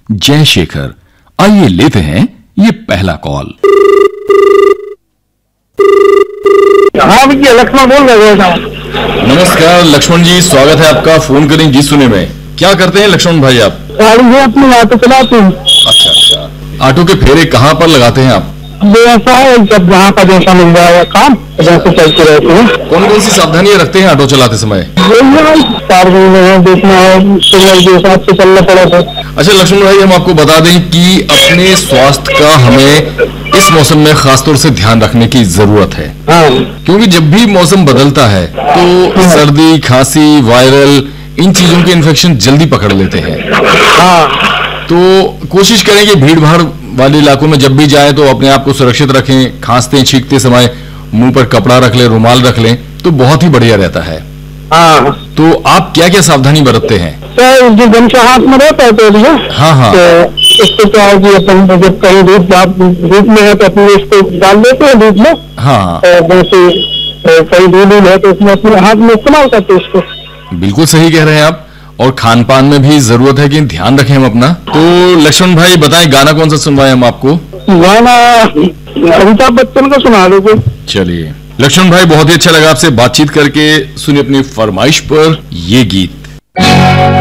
जय शेखर। आइए लेते हैं ये पहला कॉल। हाँ भैया, लक्ष्मण बोल रहे हो। नमस्कार लक्ष्मण जी, स्वागत है आपका। फोन करें जी सुने में। क्या करते हैं लक्ष्मण भाई आप? गाड़ी है अपनी, ऑटो चलाते हैं। अच्छा, ऑटो के फेरे कहाँ पर लगाते हैं आप? ऐसा है, जब जहाँ का जैसा मिल जाएगा काम वैसे चलते रहते हैं। कौन कौन सी सावधानियां रखते हैं ऑटो चलाते समय? देखना है, सिग्नल के हिसाब से चलना पड़ेगा। अच्छा लक्ष्मण भाई, हम आपको बता दें कि अपने स्वास्थ्य का हमें इस मौसम में खासतौर से ध्यान रखने की जरूरत है। हाँ। क्योंकि जब भी मौसम बदलता है तो सर्दी, खांसी, वायरल, इन चीजों के इन्फेक्शन जल्दी पकड़ लेते हैं। हाँ। तो कोशिश करें कि भीड़ भाड़ वाले इलाकों में जब भी जाए तो अपने आप को सुरक्षित रखें। खांसते छींकते समय मुंह पर कपड़ा रख लें, रुमाल रख लें तो बहुत ही बढ़िया रहता है। हाँ। तो आप क्या क्या सावधानी बरतते हैं? तो जो गमछा हाथ में रहता है तो भैया, हाँ, तो इसको क्या है कि अपन जब कहीं धूप में है तो अपने इसको डाल देते हैं धूप में। हाँ, जैसे कहीं धूल है तो उसमें अपने हाथ में इस्तेमाल करते हैं इसको। बिल्कुल सही कह रहे हैं आप। और खान पान में भी जरूरत है कि ध्यान रखें हम अपना। तो लक्ष्मण भाई बताएं, गाना कौन सा सुनवाएं हम आपको? गाना अमिताभ बच्चन का सुना दो। चलिए लक्ष्मण भाई, बहुत ही अच्छा लगा आपसे बातचीत करके। सुनिए अपनी फरमाइश पर ये गीत।